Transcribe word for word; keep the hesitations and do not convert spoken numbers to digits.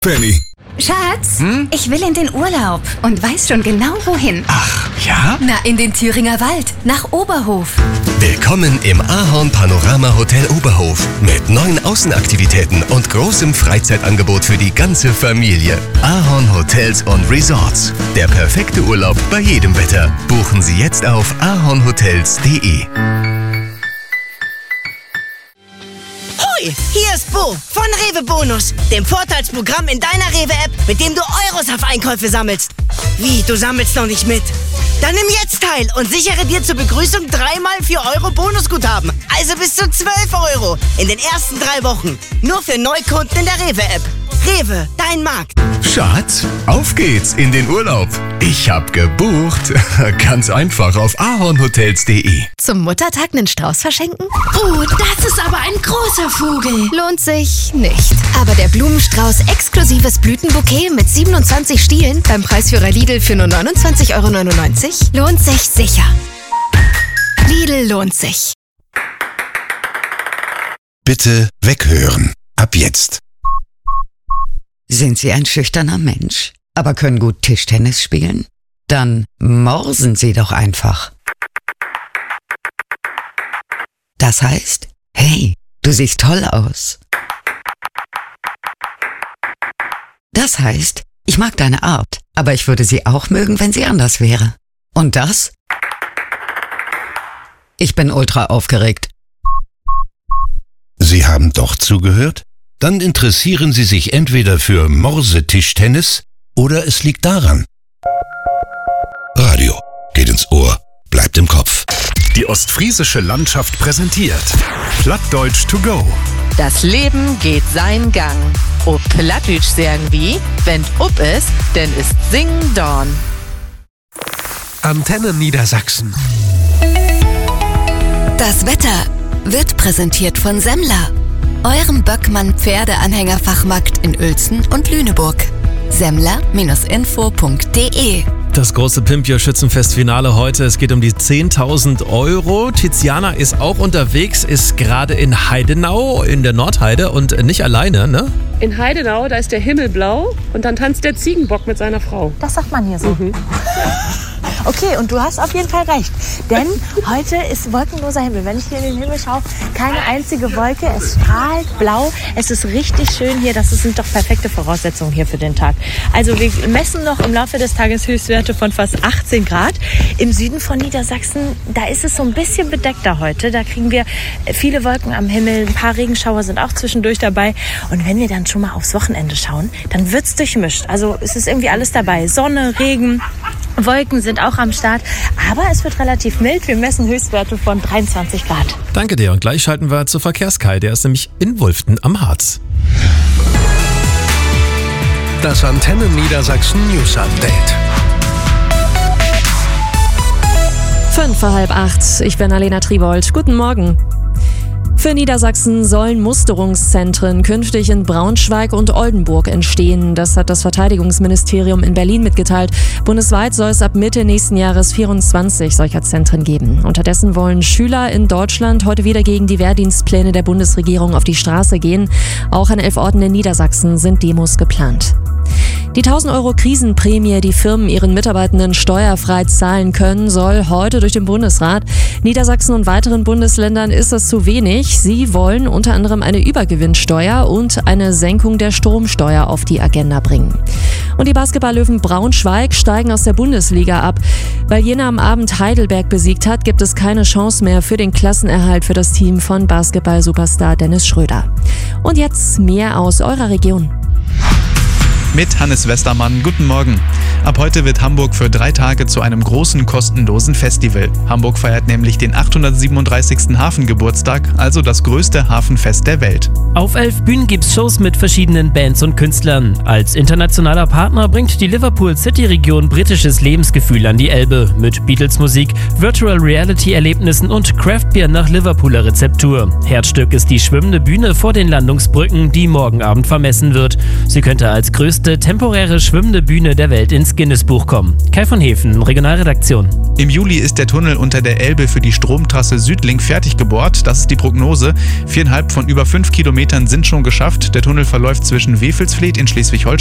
Penny. Schatz, Hm? ich will in den Urlaub und weiß schon genau wohin. Ach, ja? Na, in den Thüringer Wald, nach Oberhof. Willkommen im Ahorn Panorama Hotel Oberhof mit neuen Außenaktivitäten und großem Freizeitangebot für die ganze Familie. Ahorn Hotels und Resorts. Der perfekte Urlaub bei jedem Wetter. Buchen Sie jetzt auf ahornhotels punkt de. Hoi, hier ist Bo von Rewe Bonus, dem Vorteilsprogramm in deiner Rewe-App, mit dem du Euros auf Einkäufe sammelst. Wie, du sammelst noch nicht mit? Dann nimm jetzt teil und sichere dir zur Begrüßung dreimal vier Euro Bonusguthaben. Also bis zu zwölf Euro in den ersten drei Wochen. Nur für Neukunden in der Rewe-App. Rewe, dein Markt. Schatz, auf geht's in den Urlaub. Ich hab gebucht. Ganz einfach auf ahornhotels punkt de. Zum Muttertag einen Strauß verschenken? Oh, das ist aber ein großer Vogel. Lohnt sich nicht. Aber der Blumenstrauß exklusives Blütenbouquet mit siebenundzwanzig Stielen beim Preisführer Lidl für nur neunundzwanzig Euro neunundneunzig lohnt sich sicher. Lidl lohnt sich. Bitte weghören. Ab jetzt. Sind Sie ein schüchterner Mensch, aber können gut Tischtennis spielen? Dann morsen Sie doch einfach. Das heißt, hey, du siehst toll aus. Das heißt, ich mag deine Art, aber ich würde sie auch mögen, wenn sie anders wäre. Und das? Ich bin ultra aufgeregt. Sie haben doch zugehört? Dann interessieren Sie sich entweder für Morsetischtennis oder es liegt daran. Radio geht ins Ohr, bleibt im Kopf. Die ostfriesische Landschaft präsentiert Plattdeutsch to go. Das Leben geht seinen Gang. Ob Plattdeutsch sagen wie, wenn up ist, denn ist Singen Dorn. Antenne Niedersachsen. Das Wetter wird präsentiert von Semmler, eurem Böckmann-Pferdeanhängerfachmarkt in Uelzen und Lüneburg. Semmler Info punkt de. Das große Pimpio-Schützenfest-Finale heute. Es geht um die zehntausend Euro. Tiziana ist auch unterwegs, ist gerade in Heidenau in der Nordheide und nicht alleine, ne? In Heidenau, da ist der Himmel blau und dann tanzt der Ziegenbock mit seiner Frau. Das sagt man hier so. Mhm. Okay, und du hast auf jeden Fall recht. Denn heute ist wolkenloser Himmel. Wenn ich hier in den Himmel schaue, keine einzige Wolke. Es strahlt blau. Es ist richtig schön hier. Das sind doch perfekte Voraussetzungen hier für den Tag. Also wir messen noch im Laufe des Tages Höchstwerte von fast achtzehn Grad. Im Süden von Niedersachsen, da ist es so ein bisschen bedeckter heute. Da kriegen wir viele Wolken am Himmel. Ein paar Regenschauer sind auch zwischendurch dabei. Und wenn wir dann schon mal aufs Wochenende schauen, dann wird's durchmischt. Also es ist irgendwie alles dabei. Sonne, Regen, Wolken sind auch am Start, aber es wird relativ mild. Wir messen Höchstwerte von dreiundzwanzig Grad. Danke dir und gleich schalten wir zu Verkehrskai, der ist nämlich in Wulften am Harz. Das Antenne Niedersachsen News Update. Fünf vor halb acht. Ich bin Alena Tribold. Guten Morgen. Für Niedersachsen sollen Musterungszentren künftig in Braunschweig und Oldenburg entstehen. Das hat das Verteidigungsministerium in Berlin mitgeteilt. Bundesweit soll es ab Mitte nächsten Jahres vierundzwanzig solcher Zentren geben. Unterdessen wollen Schüler in Deutschland heute wieder gegen die Wehrdienstpläne der Bundesregierung auf die Straße gehen. Auch an elf Orten in Niedersachsen sind Demos geplant. Die tausend Euro Krisenprämie, die Firmen ihren Mitarbeitenden steuerfrei zahlen können, soll heute durch den Bundesrat. Niedersachsen und weiteren Bundesländern ist es zu wenig. Sie wollen unter anderem eine Übergewinnsteuer und eine Senkung der Stromsteuer auf die Agenda bringen. Und die Basketballlöwen Braunschweig steigen aus der Bundesliga ab. Weil Jena am Abend Heidelberg besiegt hat, gibt es keine Chance mehr für den Klassenerhalt für das Team von Basketball-Superstar Dennis Schröder. Und jetzt mehr aus eurer Region. Mit Hannes Westermann, guten Morgen. Ab heute wird Hamburg für drei Tage zu einem großen kostenlosen Festival. Hamburg feiert nämlich den achthundertsiebenunddreißigsten Hafengeburtstag, also das größte Hafenfest der Welt. Auf elf Bühnen gibt's Shows mit verschiedenen Bands und Künstlern. Als internationaler Partner bringt die Liverpool City Region britisches Lebensgefühl an die Elbe mit Beatles-Musik, Virtual Reality-Erlebnissen und Craftbeer nach Liverpooler Rezeptur. Herzstück ist die schwimmende Bühne vor den Landungsbrücken, die morgen Abend vermessen wird. Sie könnte als größte erste temporäre schwimmende Bühne der Welt ins Guinness-Buch kommen. Kai von Hefen, Regionalredaktion. Im Juli ist der Tunnel unter der Elbe für die Stromtrasse Südlink fertig gebohrt. Das ist die Prognose. Viereinhalb von über fünf Kilometern sind schon geschafft. Der Tunnel verläuft zwischen Wewelsfleth in Schleswig-Holstein